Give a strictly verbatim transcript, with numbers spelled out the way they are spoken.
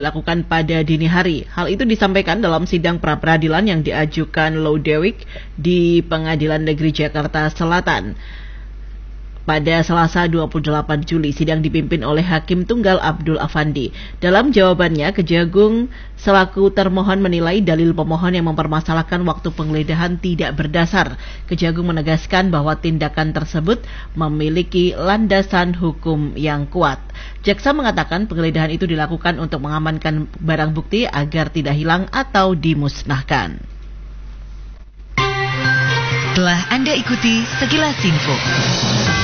dilakukan pada dini hari. Hal itu disampaikan dalam sidang pra-peradilan yang diajukan Lodewijk di Pengadilan Negeri Jakarta Selatan. Pada Selasa dua puluh delapan Juli, sidang dipimpin oleh Hakim Tunggal Abdul Afandi. Dalam jawabannya, Kejagung selaku termohon menilai dalil pemohon yang mempermasalahkan waktu penggeledahan tidak berdasar. Kejagung menegaskan bahwa tindakan tersebut memiliki landasan hukum yang kuat. Jaksa mengatakan penggeledahan itu dilakukan untuk mengamankan barang bukti agar tidak hilang atau dimusnahkan. Telah Anda ikuti Sekilas Info.